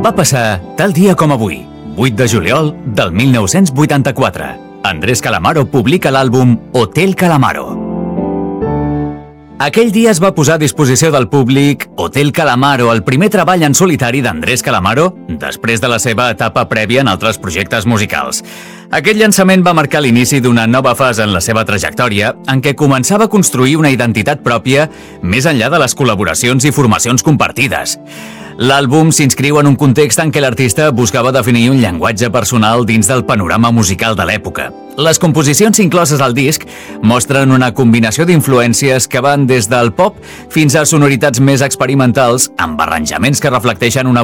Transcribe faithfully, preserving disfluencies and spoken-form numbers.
Va passar tal dia com avui, vuit de juliol del mil nou-cents vuitanta-quatre. Andrés Calamaro publica l'àlbum Hotel Calamaro. Aquell dia es va posar a disposició del públic Hotel Calamaro, el primer treball en solitari d'Andrés Calamaro després de la seva etapa prèvia en altres projectes musicals. Aquest llançament va marcar l'inici d'una nova fase en la seva trajectòria en què començava a construir una identitat pròpia més enllà de les col·laboracions i formacions compartides. L'àlbum s'inscriu en un context en què l'artista buscava definir un llenguatge personal dins del panorama musical de l'època. Les composicions incloses al disc mostren una combinació d'influències que van des del pop fins a sonoritats més experimentals amb arranjaments que reflecteixen una